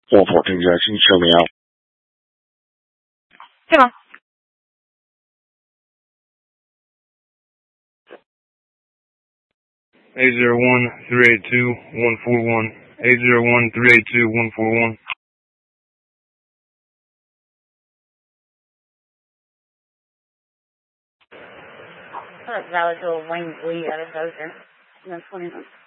114 Jackson, show me out. Come on. 801-382-141. 801-382-141. Valid to a Wayne Lee out of Dozer. 21.